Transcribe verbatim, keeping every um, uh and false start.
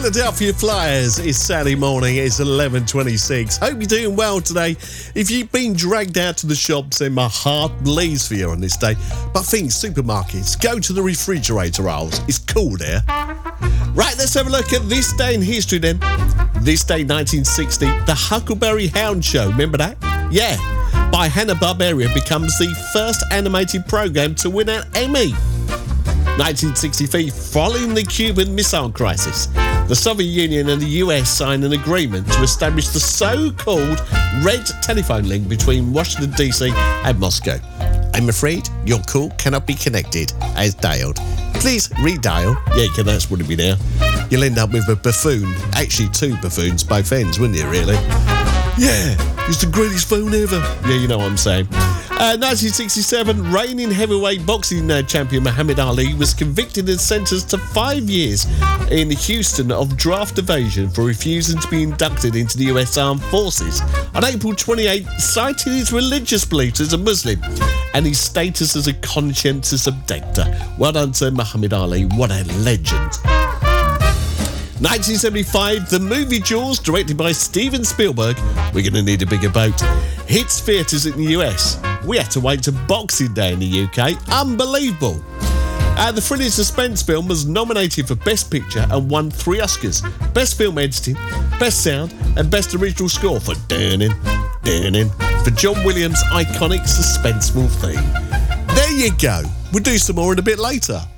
Philadelphia Flyers. It's Saturday morning. It's eleven twenty-six. Hope you're doing well today. If you've been dragged out to the shops, then my heart bleeds for you on this day. But think supermarkets. Go to the refrigerator aisles. It's cool there. Right, let's have a look at this day in history then. This day, nineteen sixty, the Huckleberry Hound Show. Remember that? Yeah. By Hanna-Barbera becomes the first animated program to win an Emmy. nineteen sixty-three, following the Cuban Missile Crisis, the Soviet Union and the U S signed an agreement to establish the so-called red telephone link between Washington D C and Moscow. I'm afraid your call cannot be connected as dialed. Please redial. Yeah, okay, that's what it'd be now. You'll end up with a buffoon, actually two buffoons, both ends, wouldn't you, really? Yeah, it's the greatest phone ever. Yeah, you know what I'm saying. Uh, nineteen sixty-seven, reigning heavyweight boxing uh, champion Muhammad Ali was convicted and sentenced to five years in Houston of draft evasion for refusing to be inducted into the U S Armed Forces on April twenty-eighth, citing his religious beliefs as a Muslim and his status as a conscientious objector. Well done to Muhammad Ali, what a legend. nineteen seventy-five, the movie Jaws, directed by Steven Spielberg, we're going to need a bigger boat, hits theatres in the U S. We had to wait to Boxing Day in the U K. Unbelievable. Uh, the thrilling suspense film was nominated for Best Picture and won three Oscars. Best Film Editing, Best Sound and Best Original Score for Durnin, Durnin, for John Williams' iconic suspenseful theme. There you go. We'll do some more in a bit later.